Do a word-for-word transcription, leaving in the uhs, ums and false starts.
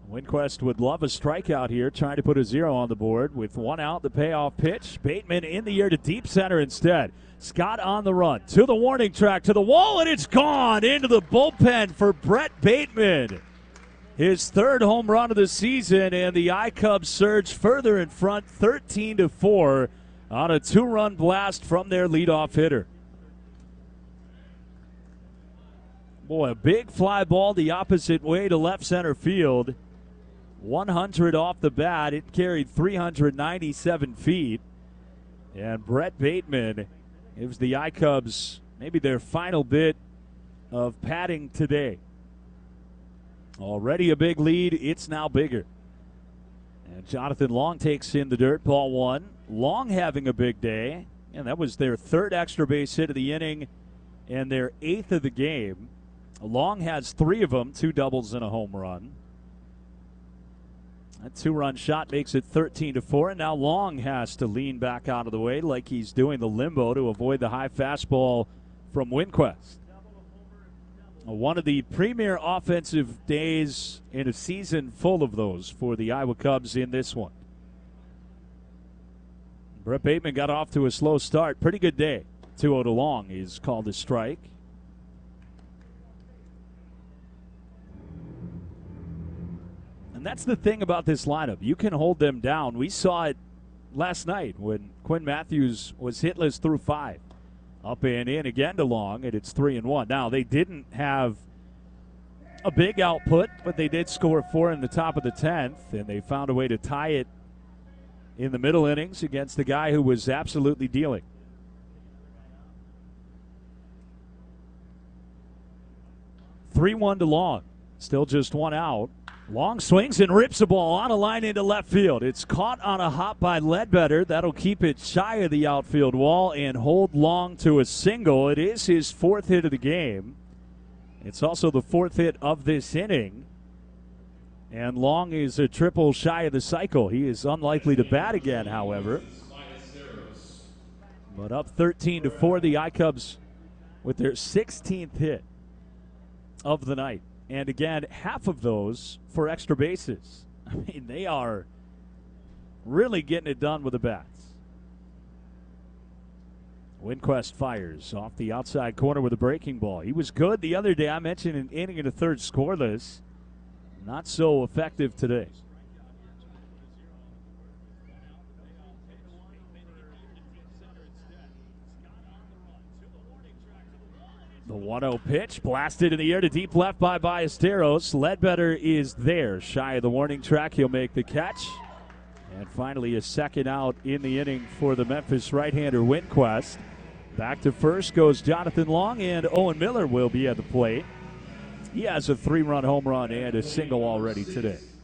Winquest would love a strikeout here, trying to put a zero on the board with one out, the payoff pitch. Bateman in the air to deep center instead. Scott on the run to the warning track, to the wall, and it's gone into the bullpen for Brett Bateman. His third home run of the season, and the I-Cubs surge further in front, thirteen to four, on a two-run blast from their leadoff hitter. Boy, a big fly ball the opposite way to left center field. one hundred off the bat. It carried three hundred ninety-seven feet. And Brett Bateman gives the I-Cubs maybe their final bit of padding today. Already a big lead. It's now bigger. And Jonathan Long takes in the dirt, ball one. Long having a big day. And that was their third extra base hit of the inning and their eighth of the game. Long has three of them, two doubles and a home run. That two-run shot makes it thirteen to four, and now Long has to lean back out of the way like he's doing the limbo to avoid the high fastball from Winquest. One of the premier offensive days in a season full of those for the Iowa Cubs in this one. Brett Bateman got off to a slow start. Pretty good day. two oh to Long is called a strike. And that's the thing about this lineup. You can hold them down. We saw it last night when Quinn Matthews was hitless through five. Up and in again to Long, and it's three and one. Now, they didn't have a big output, but they did score four in the top of the tenth, and they found a way to tie it in the middle innings against the guy who was absolutely dealing. three one to Long. Still just one out. Long swings and rips the ball on a line into left field. It's caught on a hop by Ledbetter. That'll keep it shy of the outfield wall and hold Long to a single. It is his fourth hit of the game. It's also the fourth hit of this inning. And Long is a triple shy of the cycle. He is unlikely to bat again, however. But up thirteen to four, the I-Cubs with their sixteenth hit of the night. And again, half of those for extra bases. I mean, they are really getting it done with the bats. Winquest fires off the outside corner with a breaking ball. He was good the other day. I mentioned an inning and a third scoreless. Not so effective today. The one oh pitch blasted in the air to deep left by Ballesteros. Ledbetter is there, shy of the warning track. He'll make the catch. And finally a second out in the inning for the Memphis right-hander Winquest. Back to first goes Jonathan Long, and Owen Miller will be at the plate. He has a three-run home run and a single already today.